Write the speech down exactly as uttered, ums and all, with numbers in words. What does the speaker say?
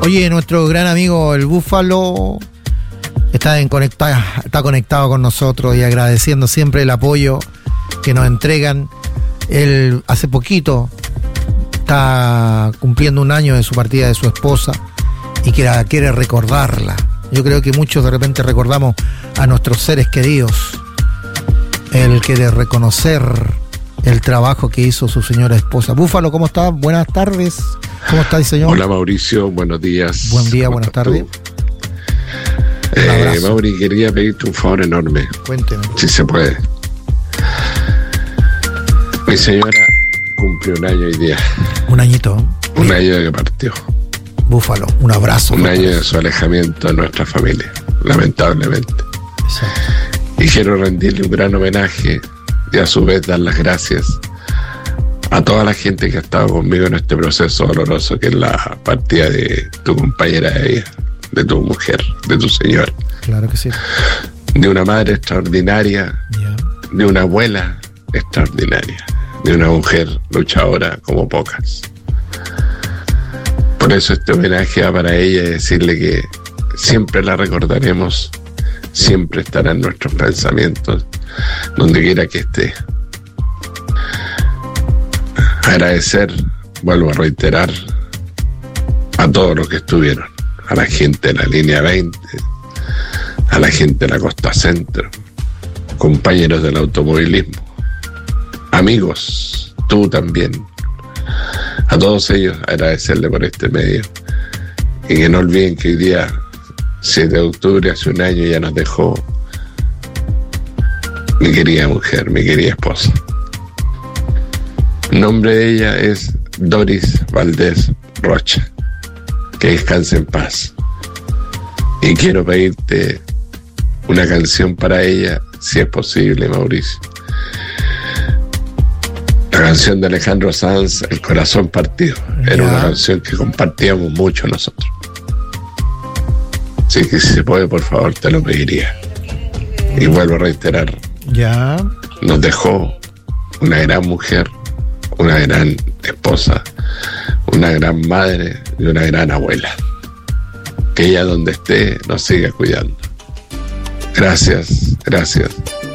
Oye, nuestro gran amigo el Búfalo está, en conecta, está conectado con nosotros y agradeciendo siempre el apoyo que nos entregan. Él hace poquito está cumpliendo un año de su partida de su esposa y que la quiere recordarla. Yo creo que muchos de repente recordamos a nuestros seres queridos. Él quiere reconocer el trabajo que hizo su señora esposa. Búfalo, ¿cómo está? Buenas tardes. ¿Cómo está el señor? Hola Mauricio, buenos días. Buen día, buenas tardes. Eh, Mauri, quería pedirte un favor enorme. Cuénteme. Si se puede. Mi señora cumplió un año hoy día. Un añito. Un Bien. año de que partió. Búfalo, un abrazo. Un año de su alejamiento de nuestra familia, lamentablemente. Exacto. Y quiero rendirle un gran homenaje y a su vez dar las gracias a toda la gente que ha estado conmigo en este proceso doloroso que es la partida de tu compañera de vida, de tu mujer, de tu señora. Claro que sí. De una madre extraordinaria, Ya. de una abuela extraordinaria, de una mujer luchadora como pocas. Por eso este homenaje va para ella y decirle que siempre la recordaremos, siempre estará en nuestros pensamientos, donde quiera que esté. Agradecer, vuelvo a reiterar, a todos los que estuvieron, a la gente de la línea veinte, a la gente de la Costa Centro, compañeros del automovilismo, amigos, tú también, a todos ellos agradecerle por este medio y que no olviden que hoy día, siete de octubre, hace un año, ya nos dejó mi querida mujer, mi querida esposa. El nombre de ella es Doris Valdés Rocha. Que descanse en paz. Y quiero pedirte una canción para ella, si es posible, Mauricio. La canción de Alejandro Sanz, El corazón partido. Era Ya. una canción que compartíamos mucho nosotros. Así que si se puede, por favor, te lo pediría. Y vuelvo a reiterar, Ya. nos dejó una gran mujer, una gran esposa, una gran madre y una gran abuela. Que ella donde esté nos siga cuidando. Gracias, gracias,